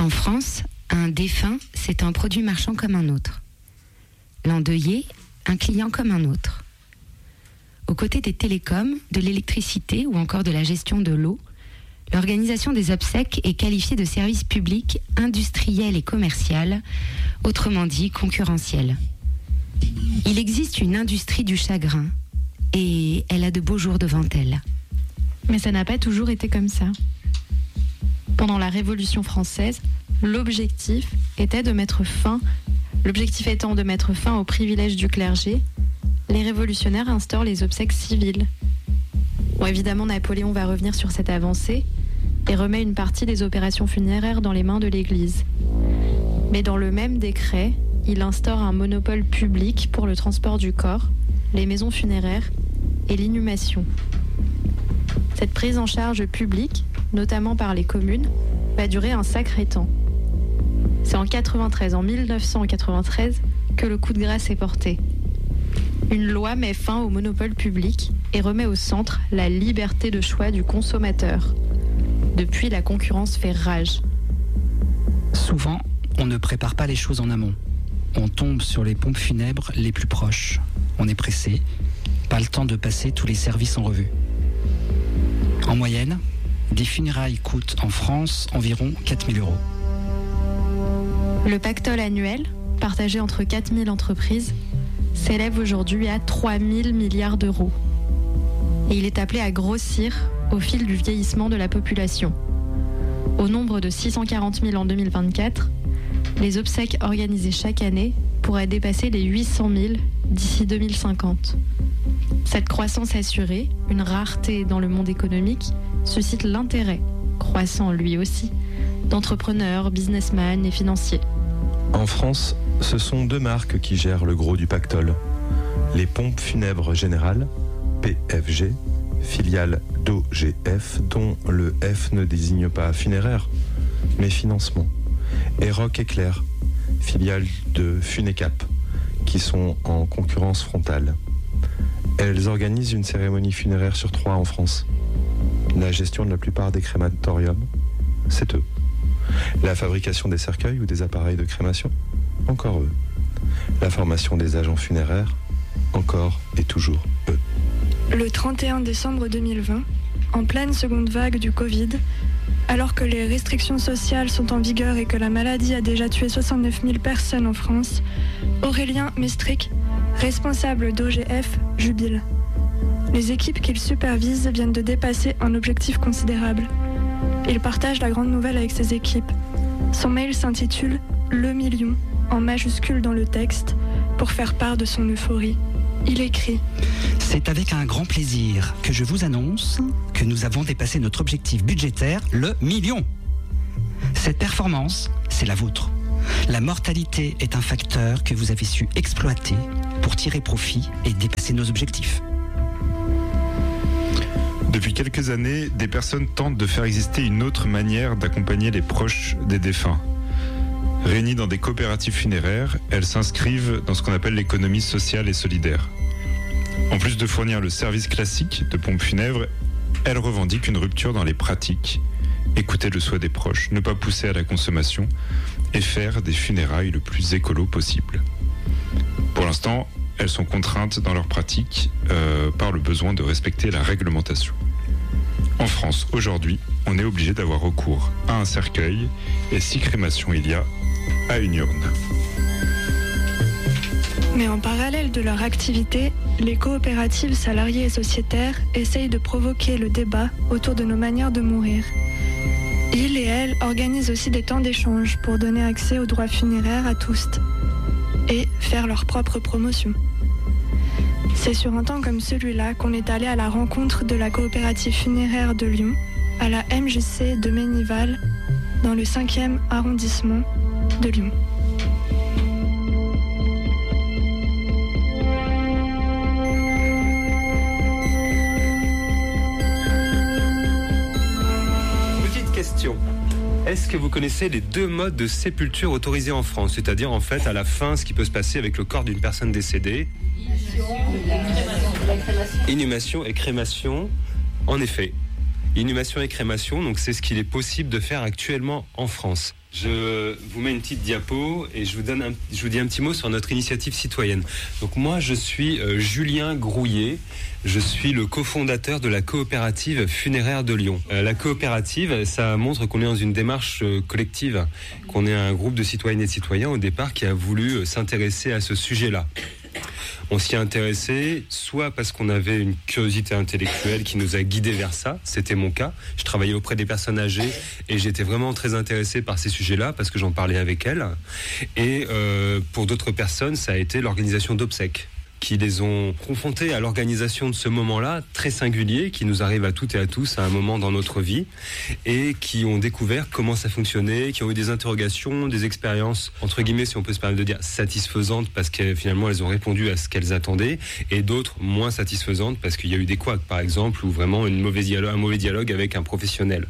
En France, un défunt, c'est un produit marchand comme un autre. L'endeuillé, un client comme un autre. Aux côtés des télécoms, de l'électricité ou encore de la gestion de l'eau, l'organisation des obsèques est qualifiée de service public industriel et commercial, autrement dit concurrentiel. Il existe une industrie du chagrin et elle a de beaux jours devant elle. Mais ça n'a pas toujours été comme ça. Pendant la Révolution française, l'objectif étant de mettre fin aux privilèges du clergé, les révolutionnaires instaurent les obsèques civiles. Bon, évidemment, Napoléon va revenir sur cette avancée et remet une partie des opérations funéraires dans les mains de l'Église. Mais dans le même décret, il instaure un monopole public pour le transport du corps, les maisons funéraires et l'inhumation. Cette prise en charge publique, notamment par les communes, va durer un sacré temps. C'est en 1993, que le coup de grâce est porté. Une loi met fin au monopole public et remet au centre la liberté de choix du consommateur. Depuis, la concurrence fait rage. Souvent, on ne prépare pas les choses en amont. On tombe sur les pompes funèbres les plus proches. On est pressé, pas le temps de passer tous les services en revue. En moyenne, des funérailles coûtent en France environ 4 000 €. Le pactole annuel, partagé entre 4 000 entreprises, s'élève aujourd'hui à 3 000 milliards d'euros. Et il est appelé à grossir au fil du vieillissement de la population. Au nombre de 640 000 en 2024, les obsèques organisées chaque année pourraient dépasser les 800 000 d'ici 2050. Cette croissance assurée, une rareté dans le monde économique, suscite l'intérêt, croissant lui aussi, d'entrepreneurs, businessmen et financiers. En France, ce sont 2 marques qui gèrent le gros du pactole. Les pompes funèbres générales, PFG, filiale d'OGF, dont le F ne désigne pas funéraire, mais financement. Et Rock Éclair, filiale de Funecap, qui sont en concurrence frontale. Elles organisent une cérémonie funéraire sur 3 en France. La gestion de la plupart des crématoriums, c'est eux. La fabrication des cercueils ou des appareils de crémation, encore eux. La formation des agents funéraires, encore et toujours eux. Le 31 décembre 2020, en pleine seconde vague du Covid, alors que les restrictions sociales sont en vigueur et que la maladie a déjà tué 69 000 personnes en France, Aurélien Mestric, responsable d'OGF, jubile. Les équipes qu'il supervise viennent de dépasser un objectif considérable. Il partage la grande nouvelle avec ses équipes. Son mail s'intitule « Le million », en majuscule dans le texte, pour faire part de son euphorie. Il écrit « C'est avec un grand plaisir que je vous annonce que nous avons dépassé notre objectif budgétaire, le million. Cette performance, c'est la vôtre. La mortalité est un facteur que vous avez su exploiter pour tirer profit et dépasser nos objectifs. » Depuis quelques années, des personnes tentent de faire exister une autre manière d'accompagner les proches des défunts. Réunies dans des coopératives funéraires, elles s'inscrivent dans ce qu'on appelle l'économie sociale et solidaire. En plus de fournir le service classique de pompes funèbres, elles revendiquent une rupture dans les pratiques, écouter le souhait des proches, ne pas pousser à la consommation et faire des funérailles le plus écolo possible. Pour l'instant, elles sont contraintes dans leur pratique par le besoin de respecter la réglementation. En France, aujourd'hui, on est obligé d'avoir recours à un cercueil et si crémation il y a, à une urne. Mais en parallèle de leur activité, les coopératives salariées et sociétaires essayent de provoquer le débat autour de nos manières de mourir. Ils et elles organisent aussi des temps d'échange pour donner accès aux droits funéraires à tous et faire leur propre promotion. C'est sur un temps comme celui-là qu'on est allé à la rencontre de la coopérative funéraire de Lyon, à la MJC de Ménival, dans le 5e arrondissement de Lyon. Petite question. Est-ce que vous connaissez les 2 modes de sépulture autorisés en France? C'est-à-dire, en fait, à la fin, ce qui peut se passer avec le corps d'une personne décédée. Inhumation et crémation. En effet, Inhumation et crémation, donc c'est ce qu'il est possible de faire actuellement en France. Je vous mets une petite diapo et je vous dis un petit mot sur notre initiative citoyenne. Donc moi, je suis Julien Grouillet. Je suis le cofondateur de la coopérative funéraire de Lyon. La coopérative, ça montre qu'on est dans une démarche collective, qu'on est un groupe de citoyennes et de citoyens au départ qui a voulu s'intéresser à ce sujet-là. On s'y est intéressé soit parce qu'on avait une curiosité intellectuelle qui nous a guidés vers ça, c'était mon cas. Je travaillais auprès des personnes âgées et j'étais vraiment très intéressé par ces sujets-là parce que j'en parlais avec elles. Et pour d'autres personnes, ça a été l'organisation d'obsèques qui les ont confrontés à l'organisation de ce moment-là très singulier qui nous arrive à toutes et à tous à un moment dans notre vie et qui ont découvert comment ça fonctionnait, qui ont eu des interrogations, des expériences entre guillemets si on peut se permettre de dire satisfaisantes parce que finalement elles ont répondu à ce qu'elles attendaient et d'autres moins satisfaisantes parce qu'il y a eu des couacs par exemple ou vraiment un mauvais dialogue avec un professionnel.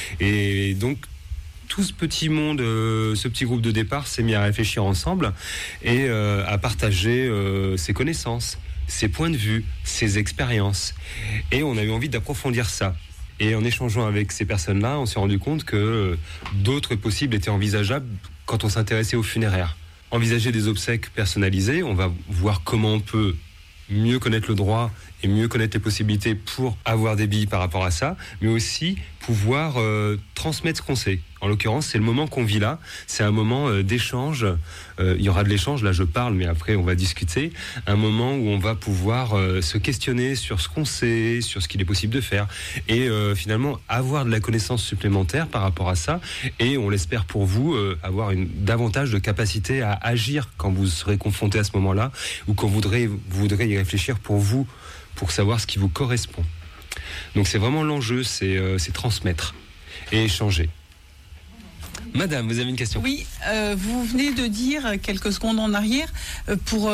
Et donc tout ce petit monde, ce petit groupe de départ s'est mis à réfléchir ensemble et à partager ses connaissances, ses points de vue, ses expériences. Et on a eu envie d'approfondir ça. Et en échangeant avec ces personnes-là, on s'est rendu compte que d'autres possibles étaient envisageables quand on s'intéressait aux funéraires. Envisager des obsèques personnalisées, on va voir comment on peut mieux connaître le droit et mieux connaître les possibilités pour avoir des billes par rapport à ça, mais aussi pouvoir transmettre ce qu'on sait. En l'occurrence, c'est le moment qu'on vit là, c'est un moment d'échange, il y aura de l'échange, là je parle, mais après on va discuter, un moment où on va pouvoir se questionner sur ce qu'on sait, sur ce qu'il est possible de faire, et finalement avoir de la connaissance supplémentaire par rapport à ça, et on l'espère pour vous, avoir davantage de capacité à agir quand vous serez confronté à ce moment-là, ou quand vous voudrez y réfléchir pour vous, pour savoir ce qui vous correspond. Donc c'est vraiment l'enjeu, c'est transmettre et échanger. Madame, vous avez une question ? Oui, vous venez de dire quelques secondes en arrière, pour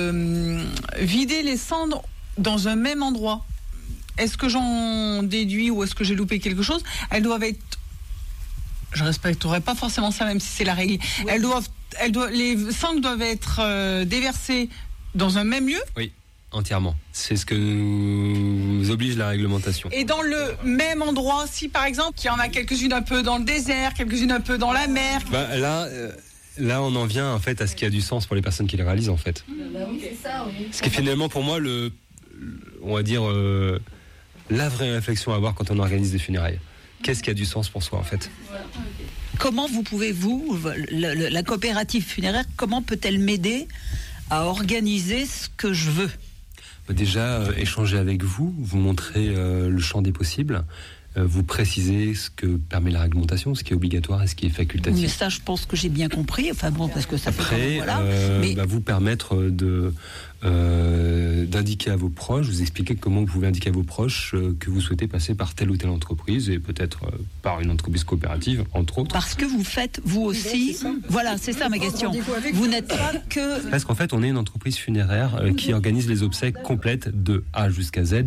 vider les cendres dans un même endroit. Est-ce que j'en déduis ou est-ce que j'ai loupé quelque chose ? Elles doivent être... Je respecterai pas forcément ça, même si c'est la règle. Oui. Les cendres doivent être déversées dans un même lieu ? Oui. Entièrement. C'est ce que nous oblige la réglementation. Et dans le même endroit, si par exemple, il y en a quelques-unes un peu dans le désert, quelques-unes un peu dans la mer. Là, on en vient en fait à ce qui a du sens pour les personnes qui le réalisent en fait. Oui, c'est ça, oui. Ce qui est finalement pour moi on va dire la vraie réflexion à avoir quand on organise des funérailles. Qu'est-ce qui a du sens pour soi en fait ? Comment la coopérative funéraire, comment peut-elle m'aider à organiser ce que je veux ? Déjà, échanger avec vous montrer le champ des possibles, vous préciser ce que permet la réglementation, ce qui est obligatoire et ce qui est facultatif. Mais ça, je pense que j'ai bien compris. Enfin bon, parce que ça après, vous permettre d'indiquer à vos proches, vous expliquer comment vous pouvez indiquer à vos proches que vous souhaitez passer par telle ou telle entreprise et peut-être par une entreprise coopérative, entre autres. Parce que vous faites, vous aussi... Voilà, c'est ça ma question. Vous n'êtes pas que... Parce qu'en fait, on est une entreprise funéraire qui organise les obsèques complètes de A jusqu'à Z.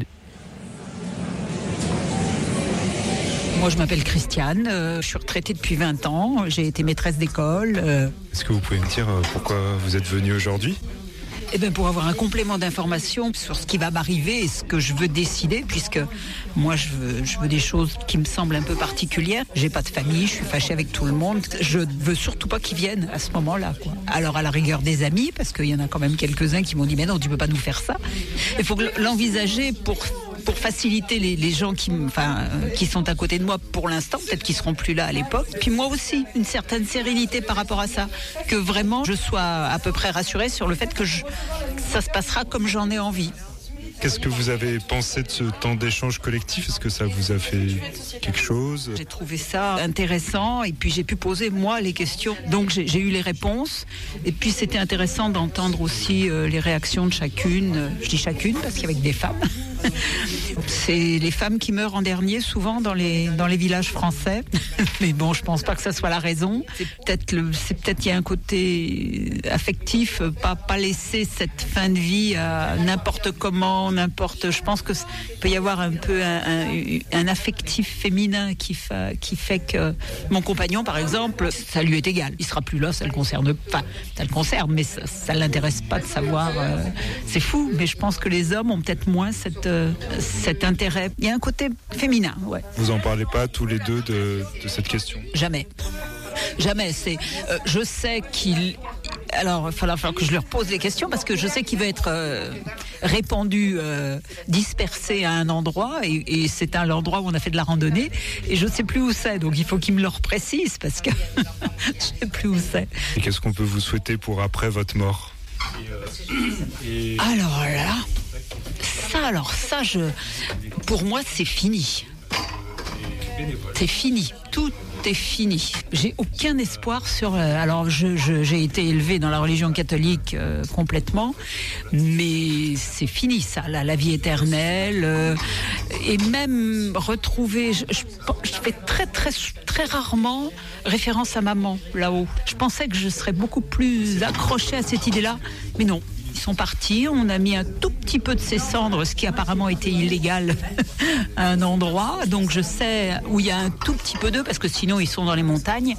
Moi, je m'appelle Christiane, je suis retraitée depuis 20 ans, j'ai été maîtresse d'école. Est-ce que vous pouvez me dire pourquoi vous êtes venue aujourd'hui ? Eh bien, pour avoir un complément d'information sur ce qui va m'arriver et ce que je veux décider, puisque moi, je veux des choses qui me semblent un peu particulières. J'ai pas de famille, je suis fâchée avec tout le monde. Je veux surtout pas qu'ils viennent à ce moment-là, quoi. Alors, à la rigueur des amis, parce qu'il y en a quand même quelques-uns qui m'ont dit, mais non, tu peux pas nous faire ça. Il faut l'envisager pour faciliter les gens qui sont à côté de moi pour l'instant, peut-être qu'ils seront plus là à l'époque. Puis moi aussi, une certaine sérénité par rapport à ça, que vraiment je sois à peu près rassurée sur le fait que ça se passera comme j'en ai envie. Qu'est-ce que vous avez pensé de ce temps d'échange collectif ? Est-ce que ça vous a fait quelque chose ? J'ai trouvé ça intéressant et puis j'ai pu poser moi les questions. Donc j'ai eu les réponses et puis c'était intéressant d'entendre aussi les réactions de chacune. Je dis chacune parce qu'avec des femmes. C'est les femmes qui meurent en dernier souvent dans les villages français. Mais bon, je pense pas que ça soit la raison. C'est peut-être il y a un côté affectif, pas laisser cette fin de vie à n'importe comment. Je pense que peut y avoir un peu un affectif féminin qui fait que mon compagnon, par exemple, ça lui est égal. Il sera plus là, ça le concerne, mais ça l'intéresse pas de savoir. C'est fou, mais je pense que les hommes ont peut-être moins cette cet intérêt. Il y a un côté féminin, ouais. Vous en parlez pas tous les deux de cette question? Jamais. Je sais qu'il... Alors, il va falloir que je leur pose les questions parce que je sais qu'il va être répandu, dispersé à un endroit et c'est à l'endroit où on a fait de la randonnée et je ne sais plus où c'est. Donc, il faut qu'ils me le reprécisent parce que je ne sais plus où c'est. Et qu'est-ce qu'on peut vous souhaiter pour après votre mort? Alors ça, pour moi, c'est fini. C'est fini. Tout est fini. J'ai aucun espoir sur... alors, j'ai été élevée dans la religion catholique complètement, mais c'est fini, ça, la vie éternelle. Et même retrouver... Je fais très, très, très rarement référence à maman, là-haut. Je pensais que je serais beaucoup plus accrochée à cette idée-là, mais non. Ils sont partis, on a mis un tout petit peu de ses cendres, ce qui apparemment était illégal à un endroit. Donc je sais où il y a un tout petit peu d'eux, parce que sinon ils sont dans les montagnes.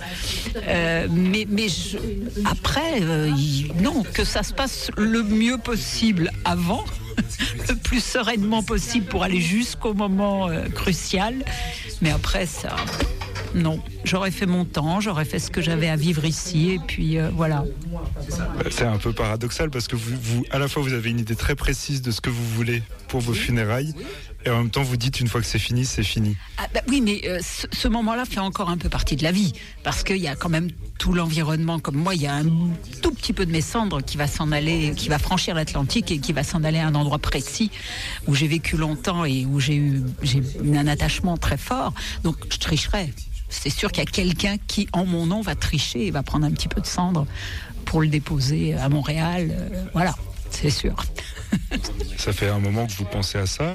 Après, non, que ça se passe le mieux possible avant, le plus sereinement possible pour aller jusqu'au moment crucial. Mais après, ça... Non, j'aurais fait mon temps, j'aurais fait ce que j'avais à vivre ici et puis voilà. C'est un peu paradoxal parce que vous, à la fois vous avez une idée très précise de ce que vous voulez pour vos funérailles et en même temps vous dites une fois que c'est fini, c'est fini. Oui, mais ce moment-là fait encore un peu partie de la vie parce qu'il y a quand même tout l'environnement. Comme moi, il y a un tout petit peu de mes cendres qui va s'en aller, qui va franchir l'Atlantique et qui va s'en aller à un endroit précis où j'ai vécu longtemps et où j'ai eu un attachement très fort. Donc je tricherai. C'est sûr qu'il y a quelqu'un qui, en mon nom, va tricher et va prendre un petit peu de cendre pour le déposer à Montréal. Voilà, c'est sûr. Ça fait un moment que vous pensez à ça?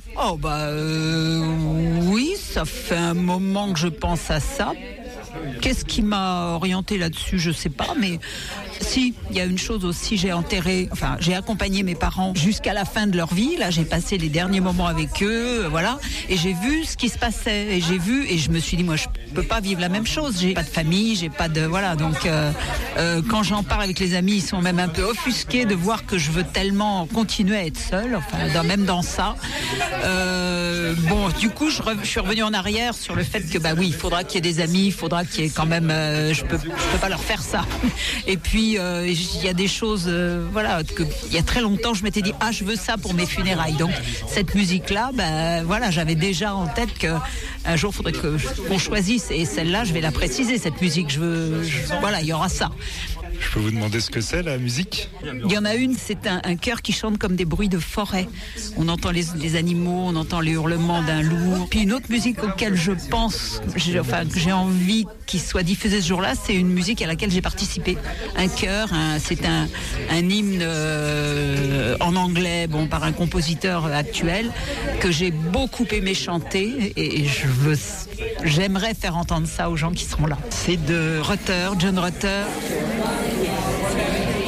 Oui, ça fait un moment que je pense à ça. Qu'est-ce qui m'a orienté là-dessus, je sais pas, mais si, il y a une chose aussi, j'ai accompagné mes parents jusqu'à la fin de leur vie, là j'ai passé les derniers moments avec eux, voilà, et j'ai vu ce qui se passait, et je me suis dit, moi je peux pas vivre la même chose, j'ai pas de famille, j'ai pas de, voilà, donc quand j'en parle avec les amis, ils sont même un peu offusqués de voir que je veux tellement continuer à être seule, même dans ça. Du coup, je suis revenue en arrière sur le fait que, il faudra qu'il y ait des amis, il faudra qu'il y ait quand même, je peux pas leur faire ça. Et puis, il y a des choses, que il y a très longtemps, je m'étais dit, je veux ça pour mes funérailles. Donc, cette musique-là, j'avais déjà en tête qu'un jour, il faudrait qu'on choisisse. Et celle-là, je vais la préciser, cette musique. Il y aura ça. Je peux vous demander ce que c'est, la musique? Il y en a une, c'est un chœur qui chante comme des bruits de forêt. On entend les animaux, on entend les hurlements d'un loup. Puis une autre musique auquel je pense, que j'ai envie qu'il soit diffusé ce jour-là, c'est une musique à laquelle j'ai participé. Un chœur, c'est un hymne en anglais, par un compositeur actuel, que j'ai beaucoup aimé chanter et j'aimerais faire entendre ça aux gens qui seront là. C'est de Rutter, John Rutter.